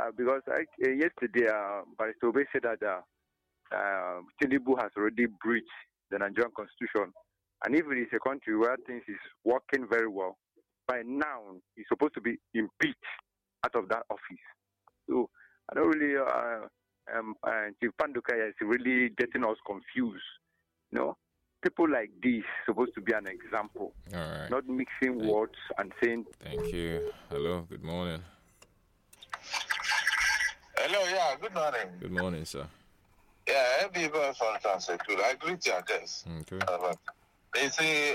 because yesterday, Barrister Obey said that Tinubu has already breached the Nigerian constitution. And if it is a country where things is working very well, by now he's supposed to be impeached out of that office. So I don't really, Chief Pandukaya is really getting us confused. People like this supposed to be an example. All right. Not mixing words and saying. Thank you. Hello. Good morning. Hello. Yeah. Good morning. Good morning, sir. Yeah, everybody from Transekul. I greet your guests. Okay. They say,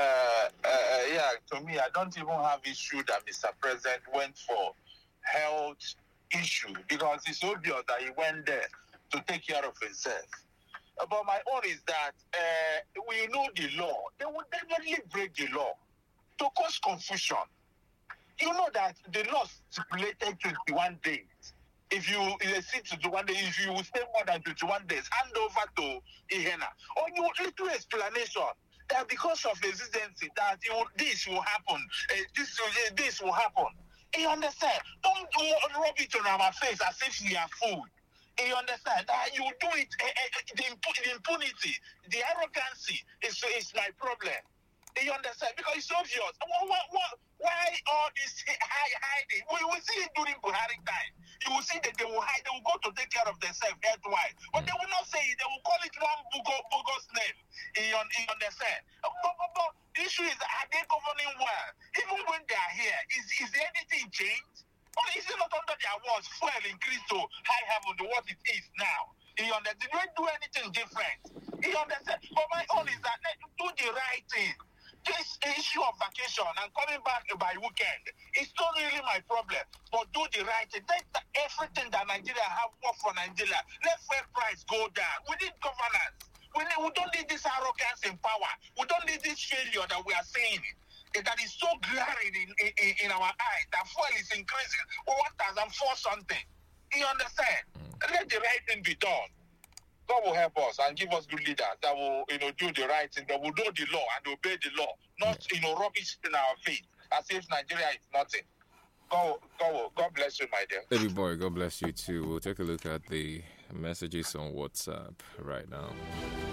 to me, I don't even have issue that Mr. President went for health issue because it's obvious that he went there to take care of himself. But my own is that we know the law. They will definitely break the law to cause confusion. You know that the law stipulated 21 days. If you exceed 21 days, if you stay more than 21 days, hand over to Ihena. Or you little explanation that because of exigency that this will happen, this will happen. You understand? Don't rub it on our face as if we are food. You understand? That you do it, the impunity, the arrogancy is my problem. You understand? Because it's obvious. Why all this hiding? We will see it during Buhari time. You will see that they will hide. They will go to take care of themselves health-wise. But they will not say it. They will call it one bogus name. You understand? But the issue is, are they governing well? Even when they are here, is there anything changed? Or is it not under their words, fuel increased to high heaven to what it is now? You understand? Did we do anything different? You understand? But my own is that let's do the right thing. This issue of vacation and coming back by weekend is not really my problem. But do the right thing. Let everything that Nigeria have work for Nigeria. Let fuel price go down. We need governance. We don't need this arrogance in power. We don't need this failure that we are seeing. That is so glaring in our eyes. That fuel is increasing. 1,004 something. You understand? Let the right thing be done. God will help us and give us good leaders that will, do the right thing, that will know the law and obey the law, not, rubbish in our faith, as if Nigeria is nothing. God bless you, my dear. Baby boy, God bless you too. We'll take a look at the messages on WhatsApp right now.